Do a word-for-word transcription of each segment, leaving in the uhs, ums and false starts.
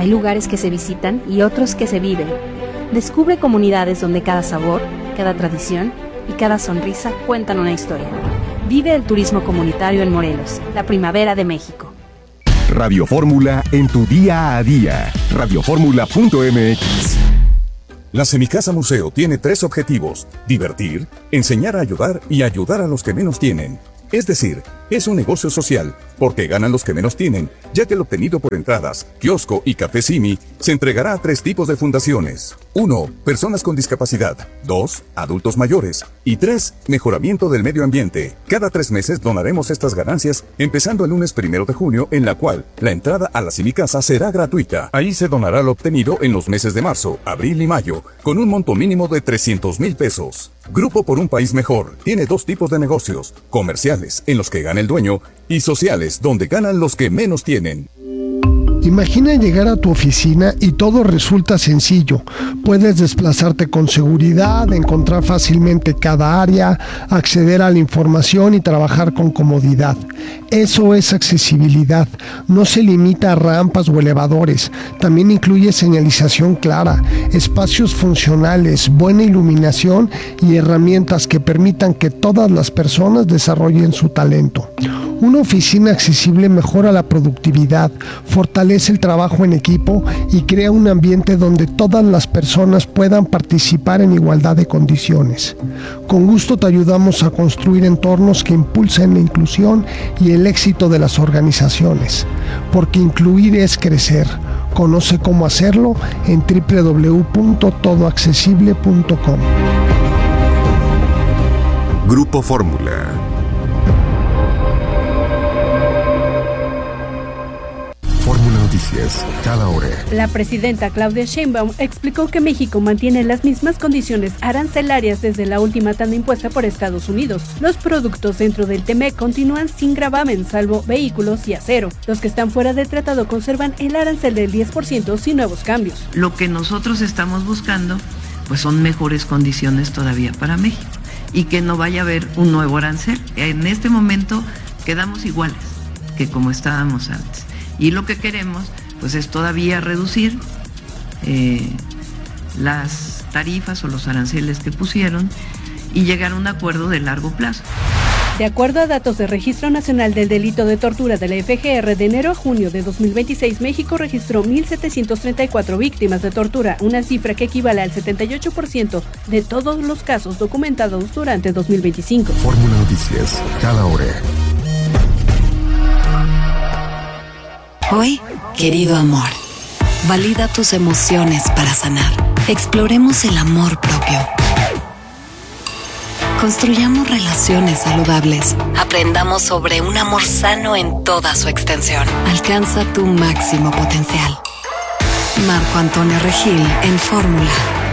Hay lugares que se visitan y otros que se viven. Descubre comunidades donde cada sabor, cada tradición y cada sonrisa cuentan una historia. Vive el turismo comunitario en Morelos, la primavera de México. Radio Fórmula en tu día a día. radio fórmula punto m x. La Semicasa Museo tiene tres objetivos: divertir, enseñar a ayudar y ayudar a los que menos tienen. Es decir, es un negocio social, porque ganan los que menos tienen, ya que el obtenido por entradas, kiosco y café Simi se entregará a tres tipos de fundaciones. uno. Personas con discapacidad. dos. Adultos mayores. Y tres. Mejoramiento del medio ambiente. Cada tres meses donaremos estas ganancias, empezando el lunes primero de junio, en la cual la entrada a la Semicasa será gratuita. Ahí se donará lo obtenido en los meses de marzo, abril y mayo, con un monto mínimo de trescientos mil pesos. Grupo por un País Mejor tiene dos tipos de negocios: comerciales, en los que gana el dueño, y sociales, donde ganan los que menos tienen. Imagina llegar a tu oficina y todo resulta sencillo. Puedes desplazarte con seguridad, encontrar fácilmente cada área, acceder a la información y trabajar con comodidad. Eso es accesibilidad. No se limita a rampas o elevadores. También incluye señalización clara, espacios funcionales, buena iluminación y herramientas que permitan que todas las personas desarrollen su talento. Una oficina accesible mejora la productividad, fortalece el trabajo en equipo y crea un ambiente donde todas las personas puedan participar en igualdad de condiciones. Con gusto te ayudamos a construir entornos que impulsen la inclusión y el éxito de las organizaciones, porque incluir es crecer. Conoce cómo hacerlo en doble u doble u doble u punto todo accesible punto com. Grupo Fórmula. Fórmula Noticias, cada hora. La presidenta Claudia Sheinbaum explicó que México mantiene las mismas condiciones arancelarias desde la última tanda impuesta por Estados Unidos. Los productos dentro del T M E C continúan sin gravamen, salvo vehículos y acero. Los que están fuera del tratado conservan el arancel del diez por ciento sin nuevos cambios. Lo que nosotros estamos buscando, pues son mejores condiciones todavía para México y que no vaya a haber un nuevo arancel. En este momento quedamos iguales que como estábamos antes. Y lo que queremos, pues, es todavía reducir eh, las tarifas o los aranceles que pusieron y llegar a un acuerdo de largo plazo. De acuerdo a datos del Registro Nacional del Delito de Tortura de la F G R, de enero a junio de dos mil veintiséis, México registró mil setecientas treinta y cuatro víctimas de tortura, una cifra que equivale al setenta y ocho por ciento de todos los casos documentados durante dos mil veinticinco. Fórmula Noticias, cada hora. Hoy, querido amor, valida tus emociones para sanar. Exploremos el amor propio. Construyamos relaciones saludables. Aprendamos sobre un amor sano en toda su extensión. Alcanza tu máximo potencial. Marco Antonio Regil en Fórmula.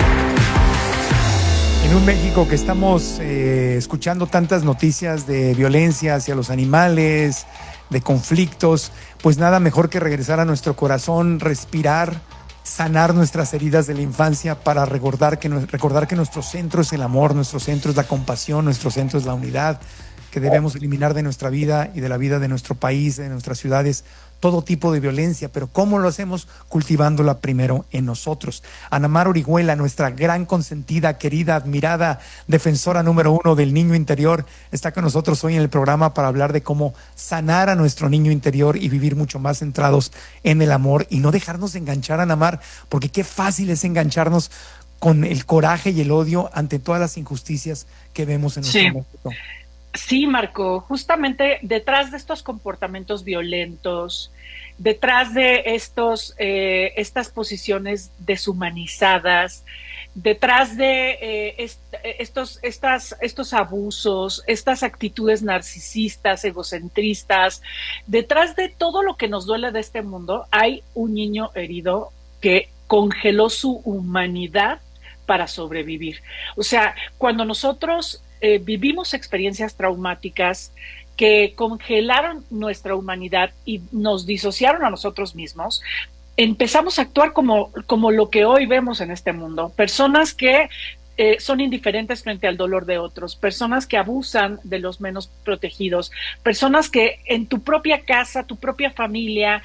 En un México que estamos eh, escuchando tantas noticias de violencia hacia los animales, de conflictos, pues nada mejor que regresar a nuestro corazón, respirar, sanar nuestras heridas de la infancia para recordar que, recordar que nuestro centro es el amor, nuestro centro es la compasión, nuestro centro es la unidad, que debemos eliminar de nuestra vida y de la vida de nuestro país, de nuestras ciudades, todo tipo de violencia. Pero ¿cómo lo hacemos? Cultivándola primero en nosotros. Ana Mar Orihuela, nuestra gran consentida, querida, admirada, defensora número uno del niño interior, está con nosotros hoy en el programa para hablar de cómo sanar a nuestro niño interior y vivir mucho más centrados en el amor y no dejarnos enganchar, Ana Mar, porque qué fácil es engancharnos con el coraje y el odio ante todas las injusticias que vemos en nuestro sí. México. Sí, Marco, justamente detrás de estos comportamientos violentos, detrás de estos, eh, estas posiciones deshumanizadas, detrás de eh, est estos, estas, estos abusos, estas actitudes narcisistas, egocentristas, detrás de todo lo que nos duele de este mundo, hay un niño herido que congeló su humanidad para sobrevivir. O sea, cuando nosotros Eh, vivimos experiencias traumáticas que congelaron nuestra humanidad y nos disociaron a nosotros mismos, empezamos a actuar como, como lo que hoy vemos en este mundo. Personas que eh, son indiferentes frente al dolor de otros, personas que abusan de los menos protegidos, personas que en tu propia casa, tu propia familia,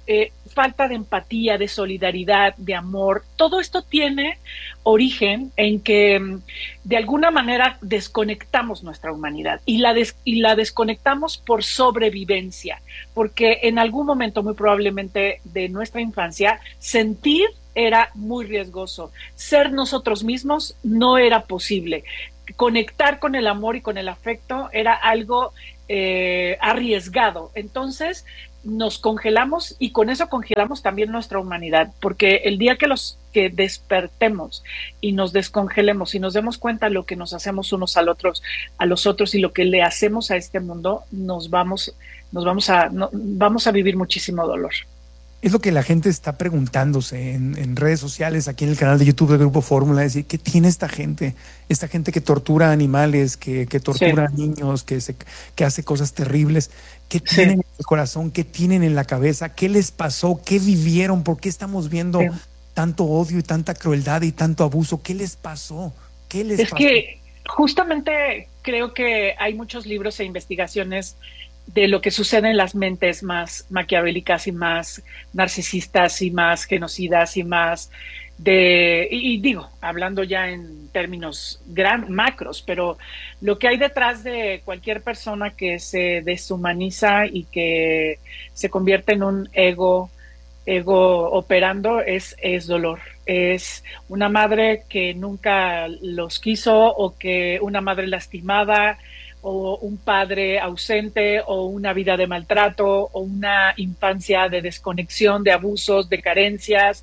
eh, falta de empatía, de solidaridad, de amor. Todo esto tiene origen en que de alguna manera desconectamos nuestra humanidad y la, des, y la desconectamos por sobrevivencia, porque en algún momento muy probablemente de nuestra infancia sentir era muy riesgoso, ser nosotros mismos no era posible, conectar con el amor y con el afecto era algo eh, arriesgado. Entonces nos congelamos y con eso congelamos también nuestra humanidad, porque el día que los que despertemos y nos descongelemos y nos demos cuenta de lo que nos hacemos unos al otros, a los otros y lo que le hacemos a este mundo, nos vamos, nos vamos a, no, vamos a vivir muchísimo dolor. Es lo que la gente está preguntándose en, en redes sociales, aquí en el canal de YouTube del Grupo Fórmula, es decir, ¿qué tiene esta gente? Esta gente que tortura animales, que, que tortura sí. a niños, que, se, que hace cosas terribles. ¿Qué sí. tienen en el corazón? ¿Qué tienen en la cabeza? ¿Qué les pasó? ¿Qué vivieron? ¿Por qué estamos viendo sí. tanto odio y tanta crueldad y tanto abuso? ¿Qué les pasó? ¿Qué les es pasó? que justamente creo que hay muchos libros e investigaciones de lo que sucede en las mentes más maquiavélicas y más narcisistas y más genocidas y más de, y, y digo, hablando ya en términos gran, macros, pero lo que hay detrás de cualquier persona que se deshumaniza y que se convierte en un ego, ego operando es, es dolor. Es una madre que nunca los quiso o que una madre lastimada o un padre ausente, o una vida de maltrato, o una infancia de desconexión, de abusos, de carencias.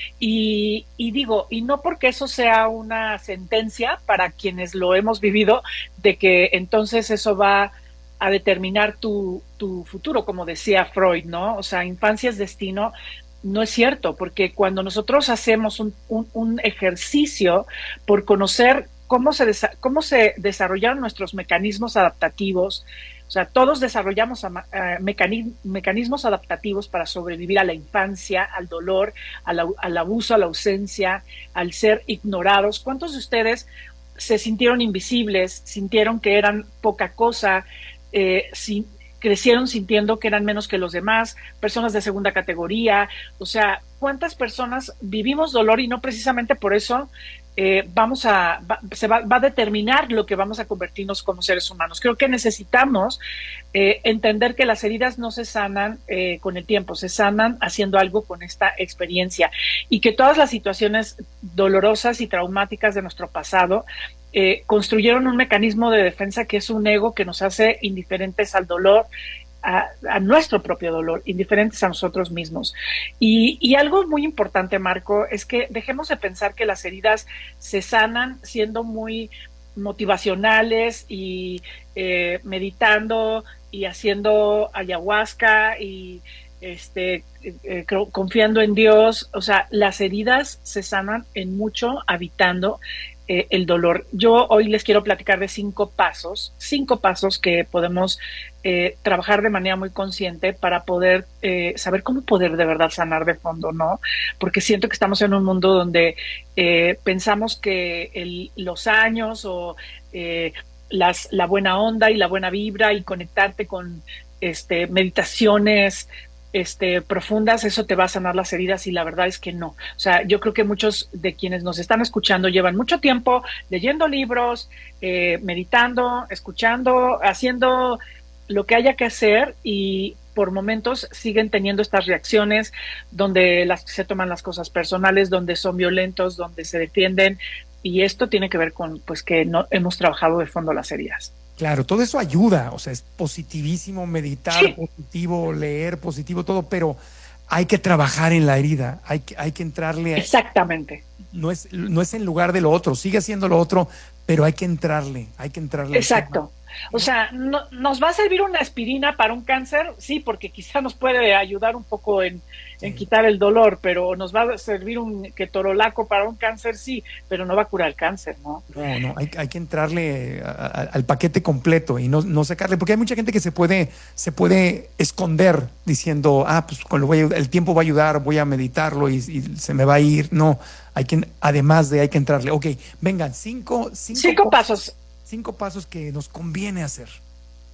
Y, y digo, y no porque eso sea una sentencia para quienes lo hemos vivido, de que entonces eso va a determinar tu, tu futuro, como decía Freud, ¿no? O sea, infancia es destino. No es cierto, porque cuando nosotros hacemos un, un, un ejercicio por conocer cómo se, desa- cómo se desarrollaron nuestros mecanismos adaptativos, o sea, todos desarrollamos uh, mecani- mecanismos adaptativos para sobrevivir a la infancia, al dolor, al, al abuso, a la ausencia, al ser ignorados. ¿Cuántos de ustedes se sintieron invisibles, sintieron que eran poca cosa, eh, sin, crecieron sintiendo que eran menos que los demás, personas de segunda categoría? O sea, ¿cuántas personas vivimos dolor y no precisamente por eso eh, vamos a, va, se va, va a determinar lo que vamos a convertirnos como seres humanos? Creo que necesitamos eh, entender que las heridas no se sanan eh, con el tiempo, se sanan haciendo algo con esta experiencia, y que todas las situaciones dolorosas y traumáticas de nuestro pasado eh, construyeron un mecanismo de defensa que es un ego que nos hace indiferentes al dolor, A, a nuestro propio dolor, indiferentes a nosotros mismos. Y, y algo muy importante, Marco, es que dejemos de pensar que las heridas se sanan siendo muy motivacionales y eh, meditando y haciendo ayahuasca y este, eh, confiando en Dios. O sea, las heridas se sanan en mucho habitando Eh, el dolor. Yo hoy les quiero platicar de cinco pasos, cinco pasos que podemos eh, trabajar de manera muy consciente para poder eh, saber cómo poder de verdad sanar de fondo, ¿no? Porque siento que estamos en un mundo donde eh, pensamos que el, los años o eh, las, la buena onda y la buena vibra y conectarte con este, meditaciones Este, profundas, eso te va a sanar las heridas, y la verdad es que no. O sea, yo creo que muchos de quienes nos están escuchando llevan mucho tiempo leyendo libros, eh, meditando, escuchando, haciendo lo que haya que hacer, y por momentos siguen teniendo estas reacciones donde las, se toman las cosas personales, donde son violentos, donde se defienden, y esto tiene que ver con pues que no hemos trabajado de fondo las heridas. Claro, todo eso ayuda, o sea, es positivísimo meditar, sí. positivo, leer, positivo, todo, pero hay que trabajar en la herida, hay que, hay que entrarle. A, Exactamente. No es, no es en lugar de lo otro, sigue haciendo lo otro, pero hay que entrarle, hay que entrarle. Exacto. O sea, no, ¿nos va a servir una aspirina para un cáncer? Sí, porque quizá nos puede ayudar un poco en, sí. en quitar el dolor, pero ¿nos va a servir un ketorolaco para un cáncer? Sí, pero no va a curar el cáncer, ¿no? No, no, hay, hay que entrarle a, a, al paquete completo y no, no sacarle, porque hay mucha gente que se puede, se puede esconder diciendo, ah, pues con lo voy a, el tiempo va a ayudar, voy a meditarlo y, y se me va a ir. No, hay que, además de hay que entrarle. Ok, vengan, cinco, cinco, cinco pasos. Cinco pasos que nos conviene hacer.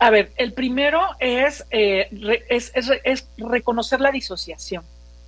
A ver, el primero es, eh, re, es, es, es reconocer la disociación.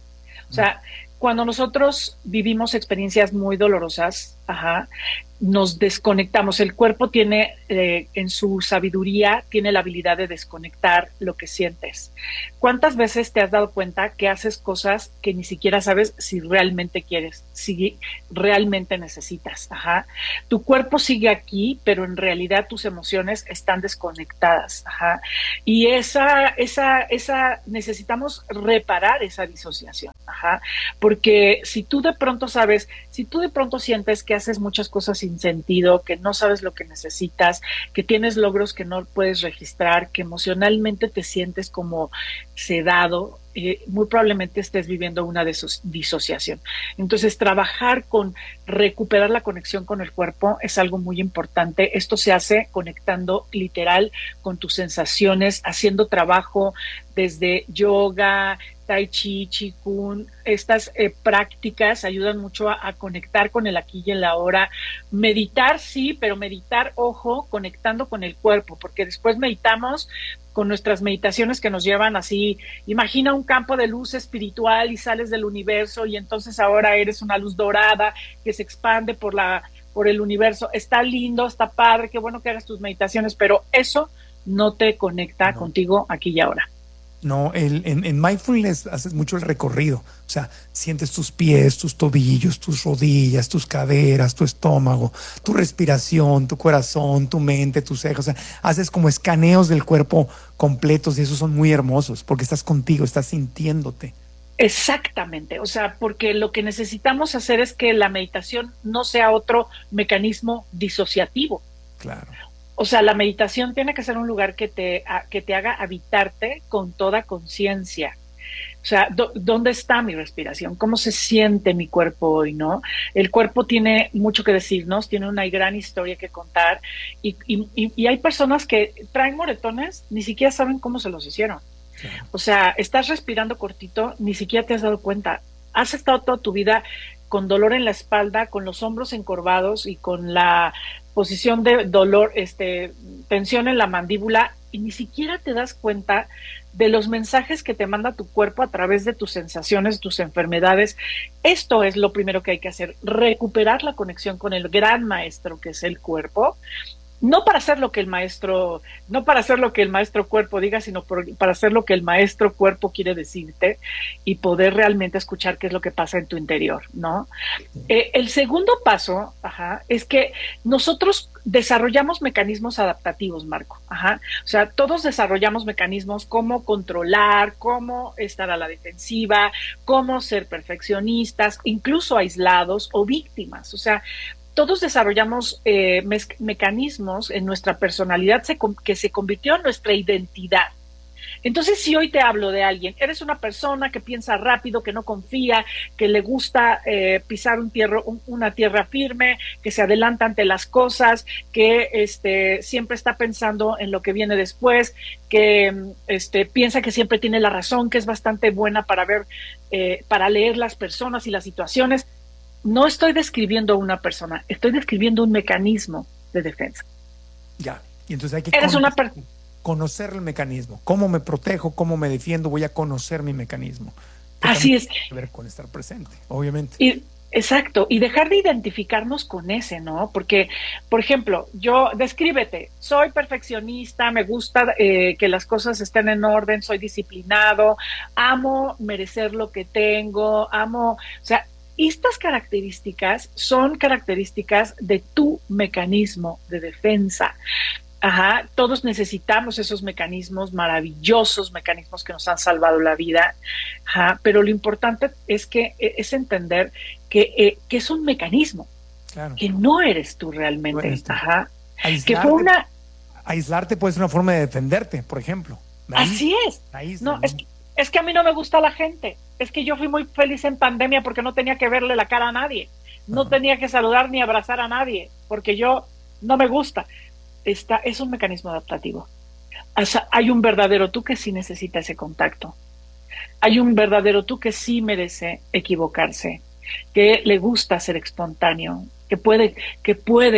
O sea, cuando nosotros vivimos experiencias muy dolorosas, ajá, nos desconectamos. El cuerpo tiene, eh, en su sabiduría, tiene la habilidad de desconectar lo que sientes. ¿Cuántas veces te has dado cuenta que haces cosas que ni siquiera sabes si realmente quieres, si realmente necesitas? Ajá. Tu cuerpo sigue aquí, pero en realidad tus emociones están desconectadas. Ajá. Y esa, esa, esa, necesitamos reparar esa disociación. Ajá. Porque si tú de pronto sabes, si tú de pronto sientes que haces muchas cosas sin sentido, que no sabes lo que necesitas, que tienes logros que no puedes registrar, que emocionalmente te sientes como sedado, eh, muy probablemente estés viviendo una diso- disociación. Entonces, trabajar con recuperar la conexión con el cuerpo es algo muy importante. Esto se hace conectando literal con tus sensaciones, haciendo trabajo desde yoga, tai chi, qigong. Estas eh, prácticas ayudan mucho a, a conectar con el aquí y el ahora. Meditar, sí, pero meditar, ojo, conectando con el cuerpo, porque después meditamos con nuestras meditaciones que nos llevan así, imagina un campo de luz espiritual y sales del universo y entonces ahora eres una luz dorada que se expande por la, por el universo. Está lindo, está padre, qué bueno que hagas tus meditaciones, pero eso no te conecta no. contigo aquí y ahora. No, el, en, en mindfulness haces mucho el recorrido, o sea, sientes tus pies, tus tobillos, tus rodillas, tus caderas, tu estómago, tu respiración, tu corazón, tu mente, tus cejas, o sea, haces como escaneos del cuerpo completos y esos son muy hermosos porque estás contigo, estás sintiéndote. Exactamente, o sea, porque lo que necesitamos hacer es que la meditación no sea otro mecanismo disociativo. Claro. O sea, la meditación tiene que ser un lugar que te, a, que te haga habitarte con toda conciencia. O sea, do, ¿dónde está mi respiración? ¿Cómo se siente mi cuerpo hoy, no? El cuerpo tiene mucho que decirnos, tiene una gran historia que contar y, y, y hay personas que traen moretones, ni siquiera saben cómo se los hicieron. Claro. O sea, estás respirando cortito, ni siquiera te has dado cuenta. Has estado toda tu vida con dolor en la espalda, con los hombros encorvados y con la posición de dolor, este, tensión en la mandíbula, y ni siquiera te das cuenta de los mensajes que te manda tu cuerpo a través de tus sensaciones, tus enfermedades. Esto es lo primero que hay que hacer, recuperar la conexión con el gran maestro que es el cuerpo. No para hacer lo que el maestro, no para hacer lo que el maestro cuerpo diga, sino por, para hacer lo que el maestro cuerpo quiere decirte y poder realmente escuchar qué es lo que pasa en tu interior, ¿no? Eh, el segundo paso, ajá, es que nosotros desarrollamos mecanismos adaptativos, Marco, ajá. O sea, todos desarrollamos mecanismos como controlar, cómo estar a la defensiva, cómo ser perfeccionistas, incluso aislados o víctimas, o sea, todos desarrollamos eh, me- mecanismos en nuestra personalidad se com- que se convirtió en nuestra identidad. Entonces, si hoy te hablo de alguien, eres una persona que piensa rápido, que no confía, que le gusta eh, pisar un tierra, un, una tierra firme, que se adelanta ante las cosas, que este, siempre está pensando en lo que viene después, que este, piensa que siempre tiene la razón, que es bastante buena para ver, eh, para leer las personas y las situaciones. No estoy describiendo una persona, estoy describiendo un mecanismo de defensa. Ya, y entonces hay que Eres conocer, una per- conocer el mecanismo. ¿Cómo me protejo? ¿Cómo me defiendo? Voy a conocer mi mecanismo. Que Así es. Tiene que ver con estar presente, obviamente. Y, exacto, y dejar de identificarnos con ese, ¿no? Porque, por ejemplo, yo, descríbete, soy perfeccionista, me gusta eh, que las cosas estén en orden, soy disciplinado, amo merecer lo que tengo, amo, o sea, estas características son características de tu mecanismo de defensa. Ajá, todos necesitamos esos mecanismos, maravillosos mecanismos que nos han salvado la vida. Ajá, pero lo importante es que es entender que, eh, que es un mecanismo, claro, que no eres tú realmente. No eres tú. Ajá, aislarte, que fue una aislarte puede ser una forma de defenderte, por ejemplo. Ahí, así es. Ahí, no, ¿no? Es que, es que a mí no me gusta la gente. Es que yo fui muy feliz en pandemia porque no tenía que verle la cara a nadie. No uh-huh. tenía que saludar ni abrazar a nadie porque yo no me gusta. Está, es un mecanismo adaptativo. O sea, hay un verdadero tú que sí necesita ese contacto. Hay un verdadero tú que sí merece equivocarse, que le gusta ser espontáneo, que puede, que puede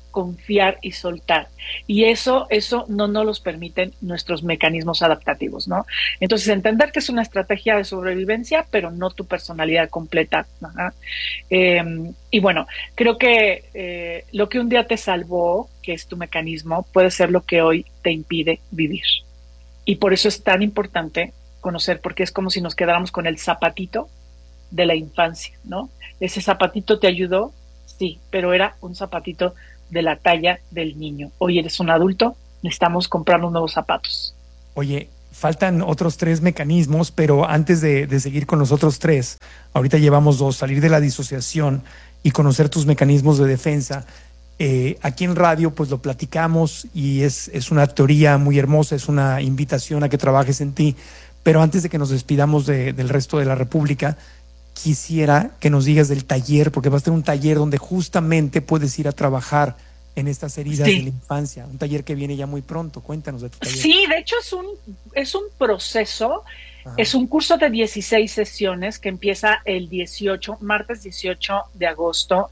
confiar y soltar. Y eso, eso no nos los permiten nuestros mecanismos adaptativos, ¿no? Entonces, entender que es una estrategia de sobrevivencia, pero no tu personalidad completa. Ajá. Eh, y bueno, creo que eh, lo que un día te salvó, que es tu mecanismo, puede ser lo que hoy te impide vivir. Y por eso es tan importante conocer, porque es como si nos quedáramos con el zapatito de la infancia, ¿no? Ese zapatito te ayudó, sí, pero era un zapatito de la talla del niño. Hoy eres un adulto, necesitamos comprar unos nuevos zapatos. Oye, faltan otros tres mecanismos, pero antes de, de seguir con los otros tres, ahorita llevamos dos, salir de la disociación y conocer tus mecanismos de defensa. Eh, aquí en radio pues lo platicamos y es, es una teoría muy hermosa, es una invitación a que trabajes en ti, pero antes de que nos despidamos de, del resto de la República, quisiera que nos digas del taller, porque vas a tener un taller donde justamente puedes ir a trabajar en estas heridas sí. de la infancia, un taller que viene ya muy pronto. Cuéntanos de tu taller. Sí, de hecho es un, es un proceso, Ajá. es un curso de dieciséis sesiones que empieza el dieciocho, martes dieciocho de agosto,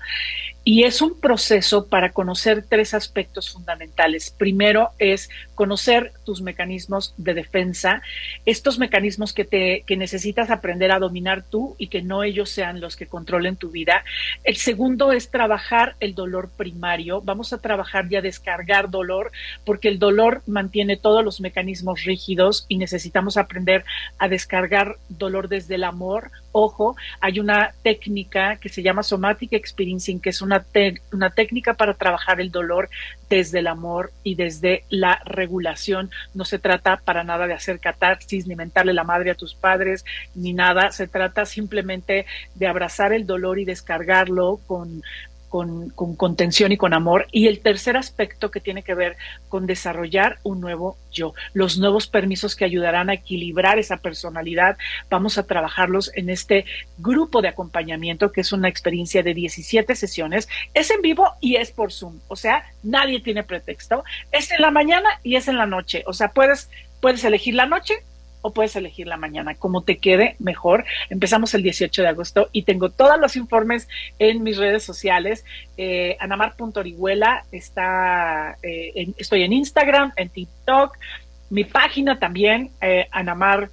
y es un proceso para conocer tres aspectos fundamentales. Primero es conocer tus mecanismos de defensa, estos mecanismos que te que necesitas aprender a dominar tú y que no ellos sean los que controlen tu vida. El segundo es trabajar el dolor primario. Vamos a trabajar y a descargar dolor, porque el dolor mantiene todos los mecanismos rígidos y necesitamos aprender a descargar dolor desde el amor. Ojo, hay una técnica que se llama Somatic Experiencing, que es una, te- una técnica para trabajar el dolor desde el amor y desde la regulación. No se trata para nada de hacer catarsis, ni mentarle la madre a tus padres, ni nada. Se trata simplemente de abrazar el dolor y descargarlo con... Con, con contención y con amor. Y el tercer aspecto que tiene que ver con desarrollar un nuevo yo, los nuevos permisos que ayudarán a equilibrar esa personalidad. Vamos a trabajarlos en este grupo de acompañamiento, que es una experiencia de diecisiete sesiones. Es en vivo y es por Zoom, o sea, nadie tiene pretexto. Es en la mañana y es en la noche, o sea, puedes, puedes elegir la noche o puedes elegir la mañana, como te quede mejor. Empezamos el dieciocho de agosto y tengo todos los informes en mis redes sociales. Eh, Anamar punto Orihuela está, eh, en, estoy en Instagram, en TikTok, mi página también, eh, Anamar,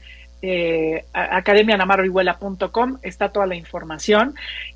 eh, academia anamar orihuela punto com, está toda la información.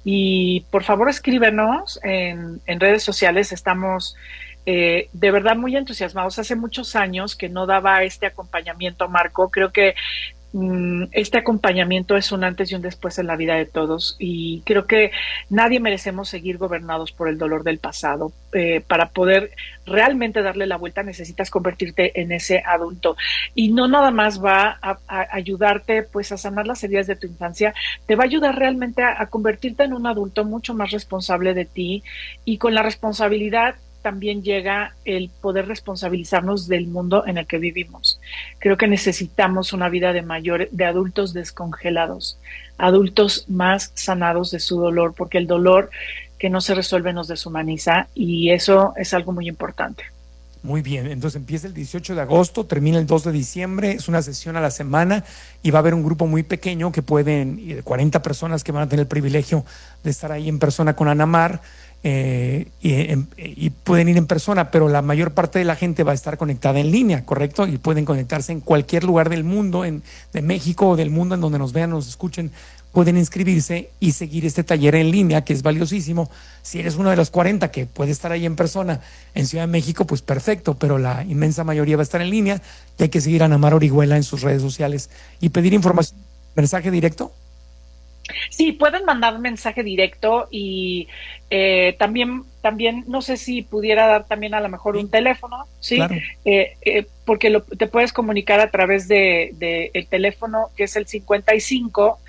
Y por favor escríbenos en, en redes sociales, estamos... Eh, de verdad muy entusiasmados. Hace muchos años que no daba este acompañamiento, Marco. Creo que mm, este acompañamiento es un antes y un después en la vida de todos, y creo que nadie merecemos seguir gobernados por el dolor del pasado. Eh, para poder realmente darle la vuelta necesitas convertirte en ese adulto, y no nada más va a, a ayudarte pues a sanar las heridas de tu infancia, te va a ayudar realmente a, a convertirte en un adulto mucho más responsable de ti, y con la responsabilidad también llega el poder responsabilizarnos del mundo en el que vivimos. Creo que necesitamos una vida de mayor, de adultos descongelados, adultos más sanados de su dolor, porque el dolor que no se resuelve nos deshumaniza, y eso es algo muy importante. Muy bien, entonces empieza el dieciocho de agosto, termina el dos de diciembre, es una sesión a la semana y va a haber un grupo muy pequeño que pueden, cuarenta personas que van a tener el privilegio de estar ahí en persona con Anamar. Eh, y, y pueden ir en persona, pero la mayor parte de la gente va a estar conectada en línea, ¿correcto? Y pueden conectarse en cualquier lugar del mundo, en, de México o del mundo, en donde nos vean, nos escuchen. Pueden inscribirse y seguir este taller en línea, que es valiosísimo. Si eres uno de los cuarenta que puede estar ahí en persona en Ciudad de México, pues perfecto, pero la inmensa mayoría va a estar en línea, y hay que seguir a Anamar Orihuela en sus redes sociales y pedir información, mensaje directo. Sí, pueden mandar mensaje directo, y eh, también, también no sé si pudiera dar también a lo mejor un teléfono, ¿sí? Claro. Eh, eh, porque lo, te puedes comunicar a través de, de el teléfono, que es el cincuenta y cinco,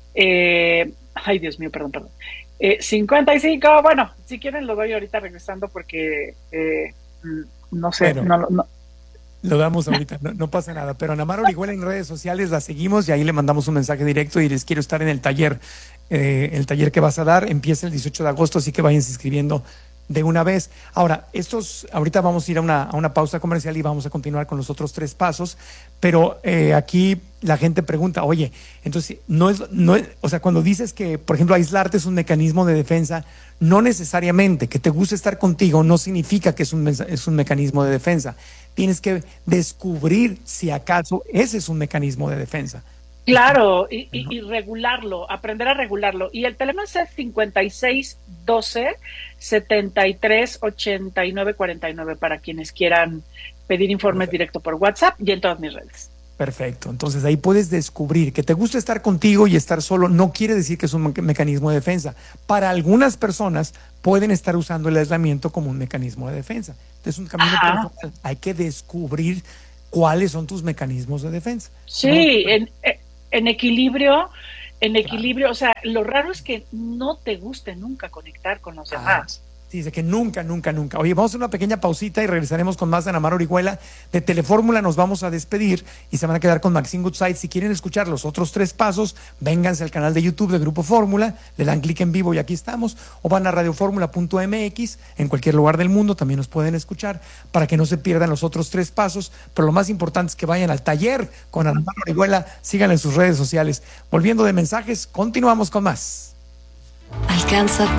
eh, ay Dios mío, perdón, perdón, eh, cincuenta y cinco, bueno, si quieren lo doy ahorita regresando porque eh, no sé, bueno. no, no Lo damos ahorita, no, no pasa nada. Pero Anamar Orihuela en redes sociales la seguimos y ahí le mandamos un mensaje directo y les quiero estar en el taller. Eh, el taller que vas a dar empieza el dieciocho de agosto, así que vayan inscribiendo de una vez. Ahora, estos, ahorita vamos a ir a una, a una pausa comercial y vamos a continuar con los otros tres pasos, pero eh, aquí la gente pregunta, oye, entonces, no es, no es, o sea, cuando dices que, por ejemplo, aislarte es un mecanismo de defensa, no necesariamente que te guste estar contigo no significa que es un, es un mecanismo de defensa. Tienes que descubrir si acaso ese es un mecanismo de defensa. Claro, y, y, y regularlo, aprender a regularlo. Y el teléfono es cincuenta y seis doce setenta y tres ochenta y nueve cuarenta y nueve para quienes quieran pedir informes directo por WhatsApp y en todas mis redes. Perfecto, entonces ahí puedes descubrir que te gusta estar contigo y estar solo no quiere decir que es un me- mecanismo de defensa. Para algunas personas pueden estar usando el aislamiento como un mecanismo de defensa. Entonces es un camino Ajá. personal. Hay que descubrir cuáles son tus mecanismos de defensa. Sí, ¿No? en, en equilibrio, en equilibrio, claro. O sea, lo raro es que no te guste nunca conectar con los demás. Ah. Dice que nunca, nunca, nunca. Oye, vamos a hacer una pequeña pausita y regresaremos con más de Ana Mar Orihuela. De Telefórmula nos vamos a despedir y se van a quedar con Maxine Goodside. Si quieren escuchar los otros tres pasos, vénganse al canal de YouTube de Grupo Fórmula, le dan clic en vivo y aquí estamos, o van a radioformula punto m x, en cualquier lugar del mundo también nos pueden escuchar para que no se pierdan los otros tres pasos. Pero lo más importante es que vayan al taller con Ana Mar Orihuela, síganla en sus redes sociales. Volviendo de mensajes, continuamos con más. Alcanza